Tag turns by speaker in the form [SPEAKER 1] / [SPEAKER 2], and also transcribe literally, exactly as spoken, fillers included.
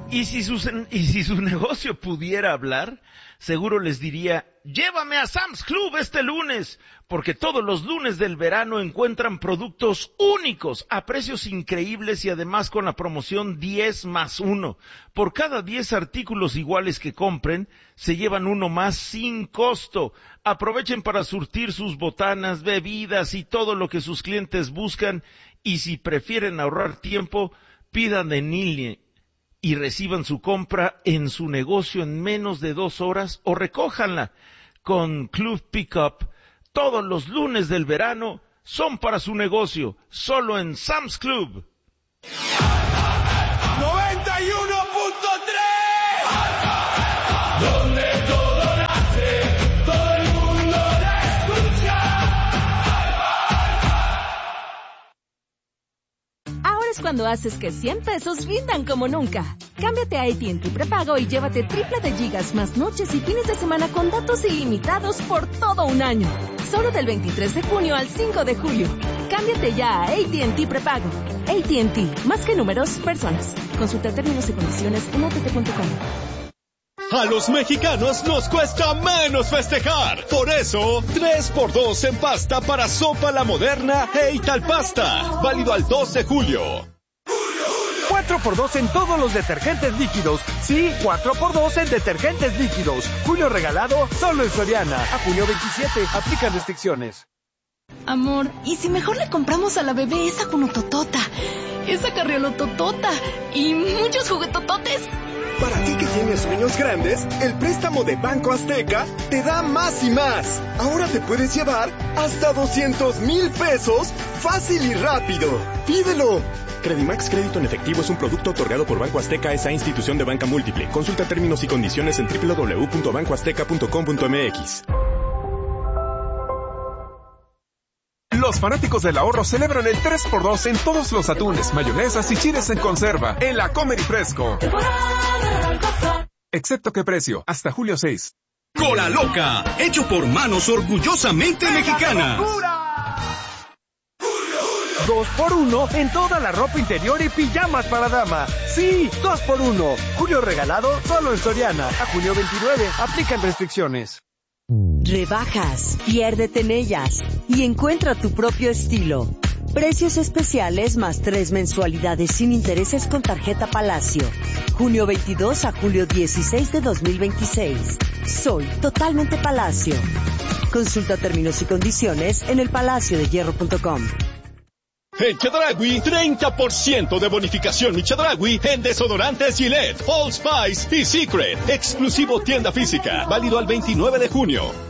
[SPEAKER 1] Y si, su, y si su negocio pudiera hablar, seguro les diría, llévame a Sam's Club este lunes, porque todos los lunes del verano encuentran productos únicos a precios increíbles y además con la promoción diez más uno. Por cada diez artículos iguales que compren, se llevan uno más sin costo. Aprovechen para surtir sus botanas, bebidas y todo lo que sus clientes buscan, y si prefieren ahorrar tiempo, pidan en línea y reciban su compra en su negocio en menos de dos horas o recójanla con Club Pickup. Todos los lunes del verano son para su negocio, solo en Sam's Club.
[SPEAKER 2] noventa y uno punto tres Donde todo nace, todo el mundo la escucha.
[SPEAKER 3] Ahora es cuando haces que cien pesos rindan como nunca. Cámbiate a A T and T prepago y llévate triple de gigas más noches y fines de semana con datos ilimitados por todo un año. Solo del veintitrés de junio al cinco de julio. Cámbiate ya a A T and T prepago. A T and T, más que números, personas. Consulta términos y condiciones en A T T punto com.
[SPEAKER 4] A los mexicanos nos cuesta menos festejar. Por eso, tres por dos en pasta para Sopa La Moderna e Italpasta. Válido al dos de julio.
[SPEAKER 5] cuatro por dos en todos los detergentes líquidos. Sí, cuatro por dos en detergentes líquidos. Julio regalado solo en Soriana. A junio veintisiete. Aplican restricciones.
[SPEAKER 6] Amor, ¿y si mejor le compramos a la bebé esa cunototota, esa carriolototota y muchos juguetototes?
[SPEAKER 7] Para ti que tienes sueños grandes, el préstamo de Banco Azteca te da más y más. Ahora te puedes llevar hasta doscientos mil pesos fácil y rápido. ¡Pídelo! Credimax Crédito en Efectivo es un producto otorgado por Banco Azteca, esa institución de banca múltiple. Consulta términos y condiciones en doble u doble u doble u punto banco azteca punto com punto m x.
[SPEAKER 8] Los fanáticos del ahorro celebran el tres por dos en todos los atunes, mayonesas y chiles en conserva en la Comer y Fresco. Excepto qué precio, hasta julio seis.
[SPEAKER 9] Cola Loca, hecho por manos orgullosamente mexicanas.
[SPEAKER 5] Dos por uno en toda la ropa interior y pijamas para dama. Sí, dos por uno. Julio regalado solo en Soriana. A junio veintinueve. Aplican restricciones.
[SPEAKER 10] Rebajas, piérdete en ellas y encuentra tu propio estilo. Precios especiales más tres mensualidades sin intereses con tarjeta Palacio. Junio veintidós a julio dieciséis de dos mil veintiséis. Soy totalmente Palacio. Consulta términos y condiciones en el palacio de hierro punto com.
[SPEAKER 4] En Chedraui, treinta por ciento de bonificación y Chedraui en desodorantes Gillette, Old Spice y Secret. Exclusivo tienda física. Válido al veintinueve de junio.